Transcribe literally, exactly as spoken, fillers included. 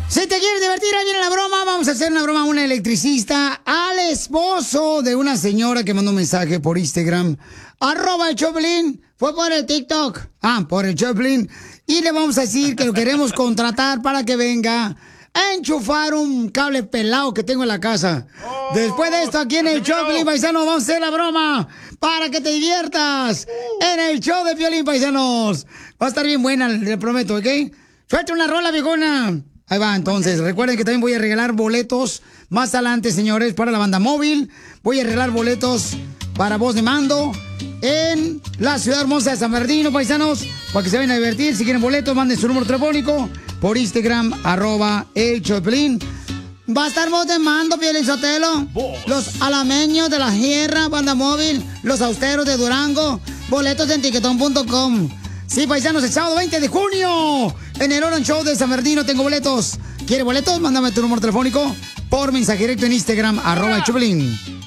Si te quieres divertir, ahí viene la broma. Vamos a hacer una broma a una electricista, al esposo de una señora que mandó un mensaje por Instagram. Arroba el Choplin. Fue por el TikTok. Ah, por el Choplin. Y le vamos a decir que lo queremos contratar para que venga a enchufar un cable pelado que tengo en la casa. Oh, Después de esto, aquí en el Choplin, paisanos, vamos a hacer la broma para que te diviertas en el show de Piolín, paisanos. Va a estar bien buena, le prometo, ¿ok? Suelta una rola, viejona. Ahí va, entonces. Recuerden que también voy a regalar boletos más adelante, señores, para la banda móvil. Voy a regalar boletos para voz de mando en la ciudad hermosa de San Bernardino, paisanos, para que se vayan a divertir. Si quieren boletos, manden su número telefónico por Instagram, arroba el Choplin. Va a estar voz de mando, Piolín Sotelo. Los alameños de la Sierra, banda móvil. Los austeros de Durango. Boletos en tiquetón punto com. Sí, paisanos, el sábado veinte de junio, en el Orange Show de San Bernardino tengo boletos. ¿Quieres boletos? Mándame tu número telefónico por mensaje directo en Instagram, arroba el Choplin.